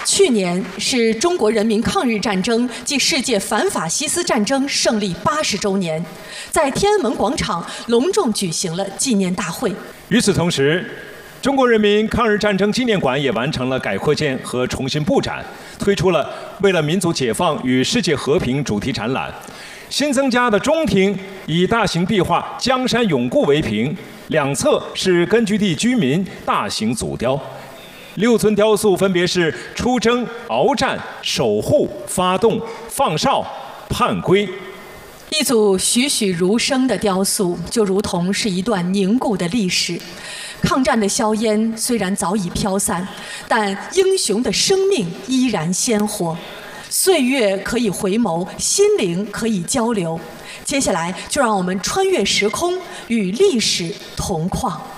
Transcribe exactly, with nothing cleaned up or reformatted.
去年是中国人民抗日战争暨世界反法西斯战争胜利八十周年，在天安门广场隆重举行了纪念大会。 与此同时，中国人民抗日战争纪念馆也完成了改扩建和重新布展，推出了为了民族解放与世界和平主题展览。新增加的中厅以大型壁画“江山永固”为屏，两侧是根据地居民大型组雕。六尊雕塑分别是出征、鏖战、守护、发动、放哨、叛归。 一组栩栩如生的雕塑，就如同是一段凝固的历史。抗战的硝烟虽然早已飘散，但英雄的生命依然鲜活。岁月可以回眸，心灵可以交流。接下来，就让我们穿越时空，与历史同框。